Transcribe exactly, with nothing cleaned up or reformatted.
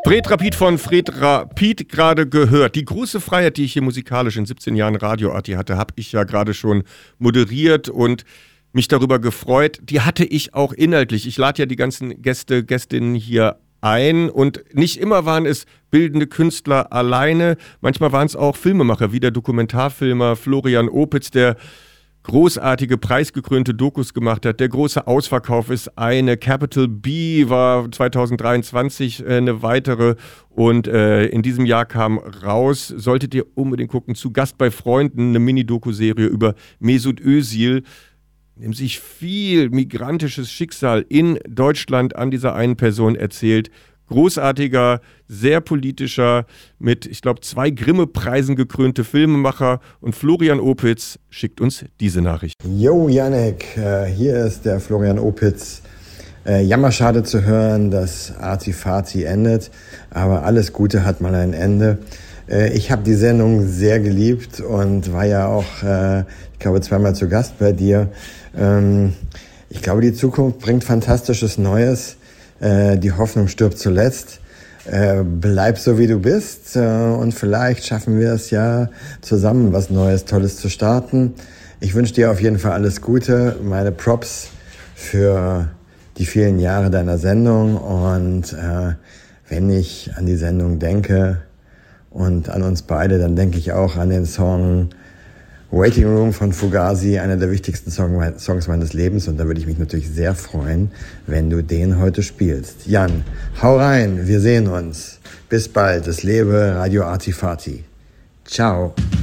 Fred Rapid von Fred Rapid gerade gehört. Die große Freiheit, die ich hier musikalisch in siebzehn Jahren Radio-Arti hatte, habe ich ja gerade schon moderiert und mich darüber gefreut. Die hatte ich auch inhaltlich. Ich lade ja die ganzen Gäste, Gästinnen hier ein und nicht immer waren es bildende Künstler alleine. Manchmal waren es auch Filmemacher, wie der Dokumentarfilmer Florian Opitz, der großartige, preisgekrönte Dokus gemacht hat. Der große Ausverkauf ist eine. Capital B war zwanzig dreiundzwanzig äh, eine weitere. Und äh, in diesem Jahr kam raus, solltet ihr unbedingt gucken, zu Gast bei Freunden, eine Mini-Doku-Serie über Mesut Özil, dem sich viel migrantisches Schicksal in Deutschland an dieser einen Person erzählt. Großartiger, sehr politischer, mit, ich glaube, zwei Grimme-Preisen gekrönte Filmemacher. Und Florian Opitz schickt uns diese Nachricht. Jo, Yannick, äh, hier ist der Florian Opitz. Äh, jammerschade zu hören, dass Arti-Fati endet, aber alles Gute hat mal ein Ende. Äh, ich habe die Sendung sehr geliebt und war ja auch, äh, ich glaube, zweimal zu Gast bei dir. Ähm, ich glaube, die Zukunft bringt Fantastisches Neues. Die Hoffnung stirbt zuletzt. Bleib so, wie du bist, und vielleicht schaffen wir es ja zusammen, was Neues, Tolles zu starten. Ich wünsche dir auf jeden Fall alles Gute, meine Props für die vielen Jahre deiner Sendung, und äh, wenn ich an die Sendung denke und an uns beide, dann denke ich auch an den Song Waiting Room von Fugazi, einer der wichtigsten Song, Songs meines Lebens, und da würde ich mich natürlich sehr freuen, wenn du den heute spielst. Jan, hau rein, wir sehen uns. Bis bald, es lebe Radio Arti-Fati. Ciao.